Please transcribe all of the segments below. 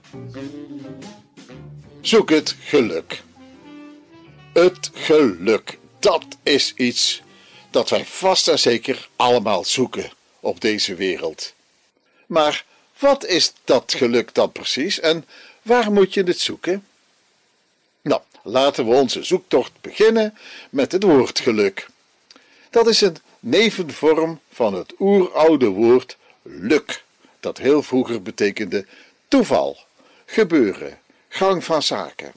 Zoek het geluk. Het geluk, dat is iets dat wij vast en zeker allemaal zoeken op deze wereld. Maar wat is dat geluk dan precies en waar moet je het zoeken? Nou, laten we onze zoektocht beginnen met het woord geluk. Dat is een nevenvorm van het oeroude woord luk, dat heel vroeger betekende toeval, gebeuren, gang van zaken.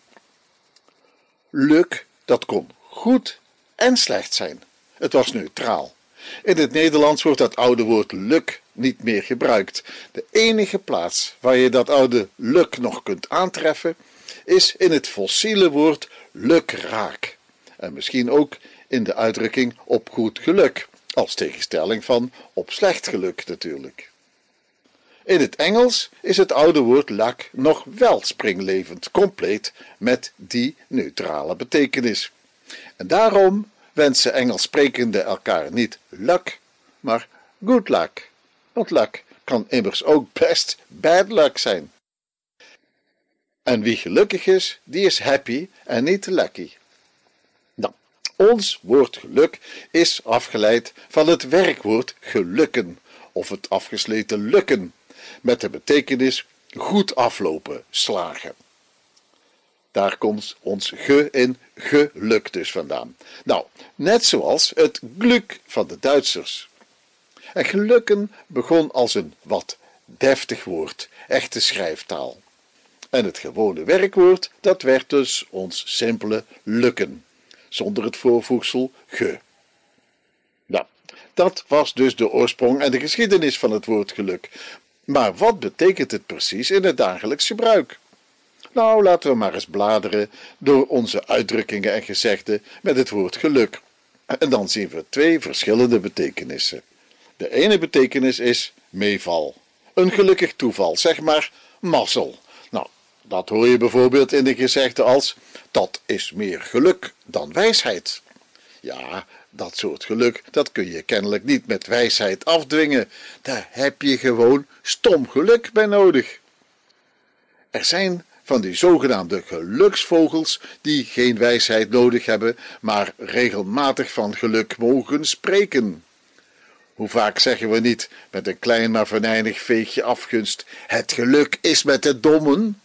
Luk, dat kon goed en slecht zijn. Het was neutraal. In het Nederlands wordt dat oude woord luk niet meer gebruikt. De enige plaats waar je dat oude luk nog kunt aantreffen, is in het fossiele woord lukraak. En misschien ook in de uitdrukking op goed geluk, als tegenstelling van op slecht geluk natuurlijk. In het Engels is het oude woord luck nog wel springlevend, compleet met die neutrale betekenis. En daarom wensen Engels sprekenden elkaar niet luck, maar good luck. Want luck kan immers ook best bad luck zijn. En wie gelukkig is, die is happy en niet lucky. Nou, ons woord geluk is afgeleid van het werkwoord gelukken, of het afgesleten lukken, met de betekenis goed aflopen, slagen. Daar komt ons ge in geluk dus vandaan. Nou, net zoals het Glück van de Duitsers. En gelukken begon als een wat deftig woord, echte schrijftaal. En het gewone werkwoord, dat werd dus ons simpele lukken, zonder het voorvoegsel ge. Nou, dat was dus de oorsprong en de geschiedenis van het woord geluk. Maar wat betekent het precies in het dagelijks gebruik? Nou, laten we maar eens bladeren door onze uitdrukkingen en gezegden met het woord geluk. En dan zien we twee verschillende betekenissen. De ene betekenis is meeval. Een gelukkig toeval, zeg maar mazzel. Nou, dat hoor je bijvoorbeeld in de gezegde als: dat is meer geluk dan wijsheid. Ja, dat soort geluk, dat kun je kennelijk niet met wijsheid afdwingen. Daar heb je gewoon stom geluk bij nodig. Er zijn van die zogenaamde geluksvogels die geen wijsheid nodig hebben, maar regelmatig van geluk mogen spreken. Hoe vaak zeggen we niet met een klein maar venijnig veegje afgunst: het geluk is met de dommen?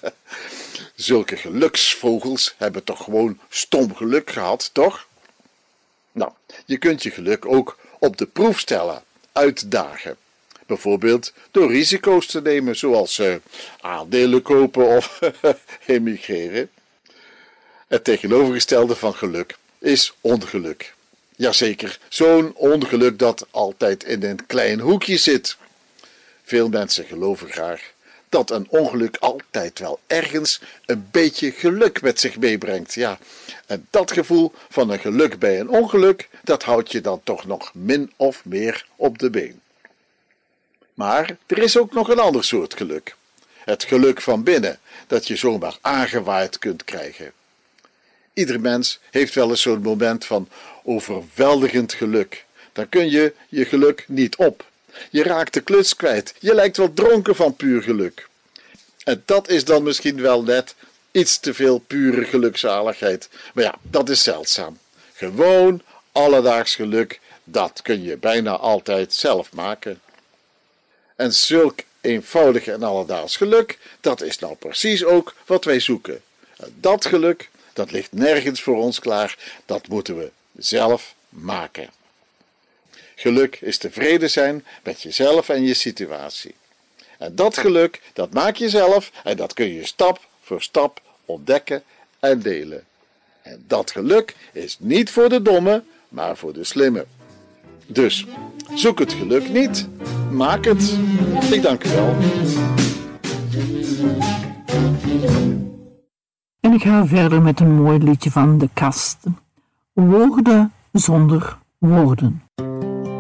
Zulke geluksvogels hebben toch gewoon stom geluk gehad, toch? Nou, je kunt je geluk ook op de proef stellen, uitdagen. Bijvoorbeeld door risico's te nemen, zoals aandelen kopen of emigreren. Het tegenovergestelde van geluk is ongeluk. Jazeker, zo'n ongeluk dat altijd in een klein hoekje zit. Veel mensen geloven graag dat een ongeluk altijd wel ergens een beetje geluk met zich meebrengt. Ja, en dat gevoel van een geluk bij een ongeluk, dat houdt je dan toch nog min of meer op de been. Maar er is ook nog een ander soort geluk. Het geluk van binnen, dat je zomaar aangewaaid kunt krijgen. Ieder mens heeft wel eens zo'n moment van overweldigend geluk. Dan kun je je geluk niet op. Je raakt de kluts kwijt. Je lijkt wel dronken van puur geluk. En dat is dan misschien wel net iets te veel pure gelukzaligheid. Maar ja, dat is zeldzaam. Gewoon alledaags geluk, dat kun je bijna altijd zelf maken. En zulk eenvoudig en alledaags geluk, dat is nou precies ook wat wij zoeken. Dat geluk, dat ligt nergens voor ons klaar, dat moeten we zelf maken. Geluk is tevreden zijn met jezelf en je situatie. En dat geluk, dat maak je zelf en dat kun je stap voor stap ontdekken en delen. En dat geluk is niet voor de domme, maar voor de slimme. Dus, zoek het geluk niet, maak het. Ik dank u wel. En ik ga verder met een mooi liedje van De Kast. Woorden zonder woorden.